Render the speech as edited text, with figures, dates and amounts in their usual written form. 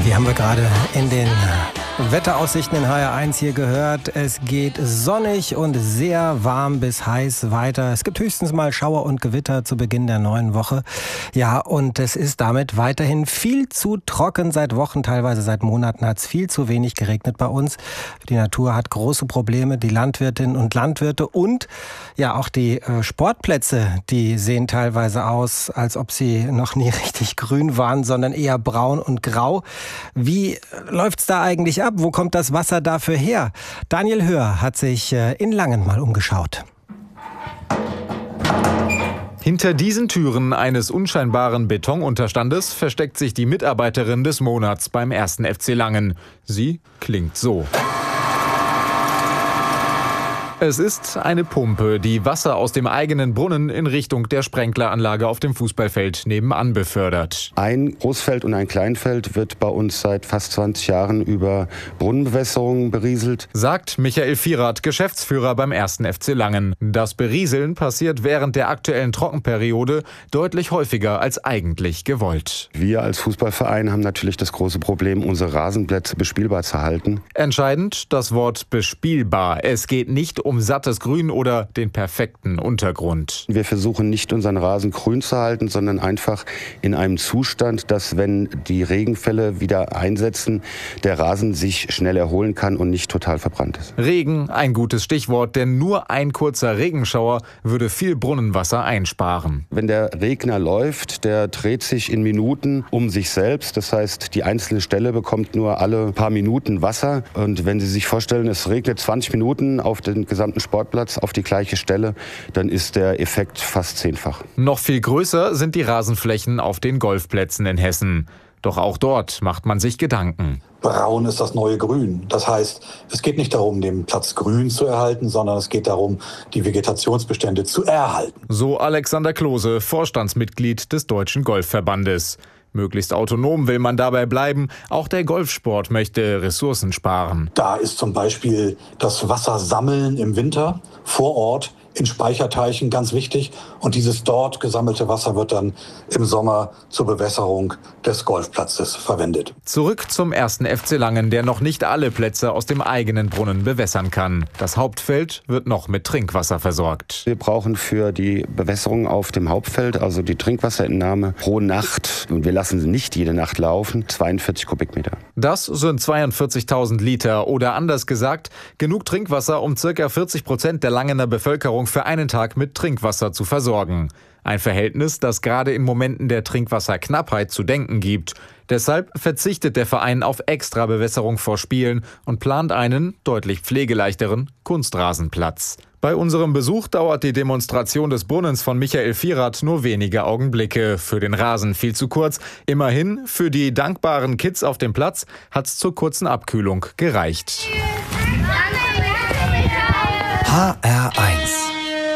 Die haben wir gerade in den Wetteraussichten in HR1 hier gehört. Es geht sonnig und sehr warm bis heiß weiter. Es gibt höchstens mal Schauer und Gewitter zu Beginn der neuen Woche. Ja, und es ist damit weiterhin viel zu trocken. Seit Wochen, teilweise seit Monaten hat es viel zu wenig geregnet bei uns. Die Natur hat große Probleme. Die Landwirtinnen und Landwirte und ja auch die Sportplätze, die sehen teilweise aus, als ob sie noch nie richtig grün waren, sondern eher braun und grau. Wie läuft's da eigentlich ab? Wo kommt das Wasser dafür her? Daniel Höhr hat sich in Langen mal umgeschaut. Hinter diesen Türen eines unscheinbaren Betonunterstandes versteckt sich die Mitarbeiterin des Monats beim 1. FC Langen. Sie klingt so. Es ist eine Pumpe, die Wasser aus dem eigenen Brunnen in Richtung der Sprenkleranlage auf dem Fußballfeld nebenan befördert. Ein Großfeld und ein Kleinfeld wird bei uns seit fast 20 Jahren über Brunnenbewässerung berieselt, sagt Michael Vierath, Geschäftsführer beim 1. FC Langen. Das Berieseln passiert während der aktuellen Trockenperiode deutlich häufiger als eigentlich gewollt. Wir als Fußballverein haben natürlich das große Problem, unsere Rasenplätze bespielbar zu halten. Entscheidend das Wort bespielbar. Es geht nicht um sattes Grün oder den perfekten Untergrund. Wir versuchen nicht unseren Rasen grün zu halten, sondern einfach in einem Zustand, dass wenn die Regenfälle wieder einsetzen, der Rasen sich schnell erholen kann und nicht total verbrannt ist. Regen, ein gutes Stichwort, denn nur ein kurzer Regenschauer würde viel Brunnenwasser einsparen. Wenn der Regner läuft, der dreht sich in Minuten um sich selbst. Das heißt, die einzelne Stelle bekommt nur alle paar Minuten Wasser. Und wenn Sie sich vorstellen, es regnet 20 Minuten auf den gesamten Sportplatz auf die gleiche Stelle, dann ist der Effekt fast 10-fach. Noch viel größer sind die Rasenflächen auf den Golfplätzen in Hessen. Doch auch dort macht man sich Gedanken. Braun ist das neue Grün. Das heißt, es geht nicht darum, den Platz grün zu erhalten, sondern es geht darum, die Vegetationsbestände zu erhalten. So Alexander Klose, Vorstandsmitglied des Deutschen Golfverbandes. Möglichst autonom will man dabei bleiben. Auch der Golfsport möchte Ressourcen sparen. Da ist zum Beispiel das Wassersammeln im Winter vor Ort in Speicherteichen ganz wichtig. Und dieses dort gesammelte Wasser wird dann im Sommer zur Bewässerung des Golfplatzes verwendet. Zurück zum 1. FC Langen, der noch nicht alle Plätze aus dem eigenen Brunnen bewässern kann. Das Hauptfeld wird noch mit Trinkwasser versorgt. Wir brauchen für die Bewässerung auf dem Hauptfeld, also die Trinkwasserentnahme pro Nacht, und wir lassen sie nicht jede Nacht laufen, 42 Kubikmeter. Das sind 42.000 Liter oder anders gesagt, genug Trinkwasser, um ca. 40% der Langener Bevölkerung für einen Tag mit Trinkwasser zu versorgen. Ein Verhältnis, das gerade in Momenten der Trinkwasserknappheit zu denken gibt. Deshalb verzichtet der Verein auf Extrabewässerung vor Spielen und plant einen, deutlich pflegeleichteren Kunstrasenplatz. Bei unserem Besuch dauert die Demonstration des Brunnens von Michael Vierath nur wenige Augenblicke. Für den Rasen viel zu kurz. Immerhin, für die dankbaren Kids auf dem Platz hat's zur kurzen Abkühlung gereicht. HR1